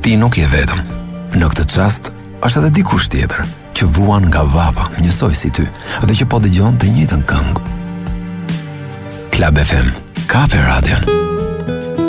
Ti nuk je vetëm. Në këtë çast është edhe dikush tjetër që vuan nga vapa, njësoj si ty, dhe që po dëgjon të njëjtën këngë. Club FM, Kafe Radio.